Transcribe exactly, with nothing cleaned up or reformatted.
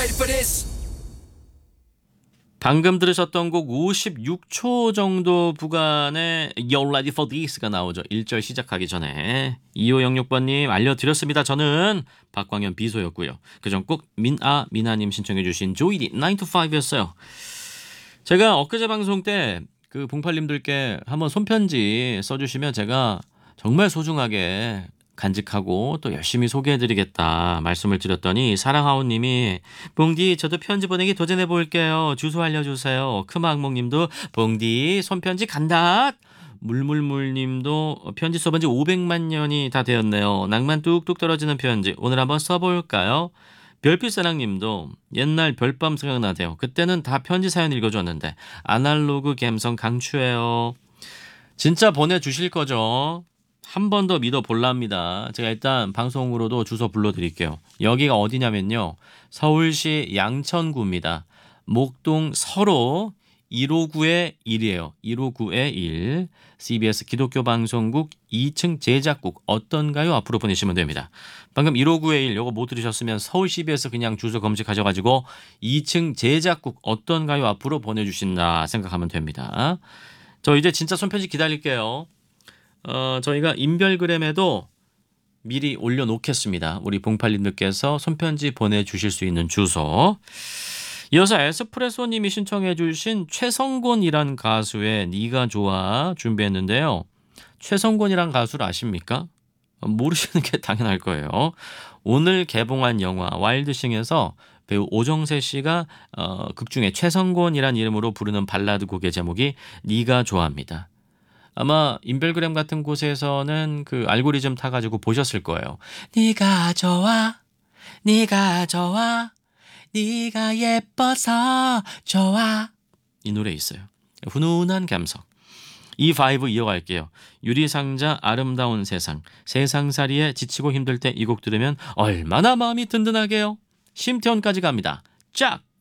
ready for this? 방금 들으셨던 곡 오십육 초 정도 구간에 You're ready for this가 나오죠. 일 절 시작하기 전에. 이오영육 번님 알려드렸습니다. 저는 박광현 비소였고요. 그전 꼭 민아 미나님 신청해 주신 조이디 나인 to 파이브였어요. 제가 엊그제 방송 때 그 봉팔님들께 한번 손편지 써주시면 제가 정말 소중하게 간직하고 또 열심히 소개해드리겠다 말씀을 드렸더니 사랑하오님이 봉디 저도 편지 보내기 도전해 볼게요. 주소 알려주세요. 크마악몽님도 봉디 손편지 간다. 물물물님도 편지 써본 지 오백만 년이 다 되었네요. 낭만 뚝뚝 떨어지는 편지 오늘 한번 써볼까요? 별빛사랑님도 옛날 별밤 생각나대요. 그때는 다 편지 사연 읽어줬는데 아날로그 감성 강추해요. 진짜 보내주실 거죠? 한 번 더 믿어볼랍니다. 제가 일단 방송으로도 주소 불러드릴게요. 여기가 어디냐면요. 서울시 양천구입니다. 목동 서로 일오구의 일이에요. 일오구의 일. 씨비에스 기독교 방송국 이 층 제작국 어떤가요? 앞으로 보내시면 됩니다. 방금 일오구의 일 요거 못 들으셨으면 서울 씨비에스 그냥 주소 검색하셔가지고 이 층 제작국 어떤가요? 앞으로 보내주신다 생각하면 됩니다. 저 이제 진짜 손편지 기다릴게요. 어, 저희가 인별그램에도 미리 올려놓겠습니다. 우리 봉팔님들께서 손편지 보내주실 수 있는 주소. 이어서 에스프레소님이 신청해 주신 최성곤이란 가수의 네가 좋아 준비했는데요. 최성곤이란 가수를 아십니까? 모르시는 게 당연할 거예요. 오늘 개봉한 영화 와일드싱에서 배우 오정세 씨가 어, 극중에 최성곤이란 이름으로 부르는 발라드 곡의 제목이 네가 좋아합니다. 아마 인별그램 같은 곳에서는 그 알고리즘 타가지고 보셨을 거예요. 네가 좋아, 네가 좋아, 네가 예뻐서 좋아. 이 노래 있어요. 훈훈한 감성. 이 바이브 이어갈게요. 유리상자 아름다운 세상. 세상살이에 지치고 힘들 때 이 곡 들으면 얼마나 마음이 든든하게요. 심태원까지 갑니다. 짝!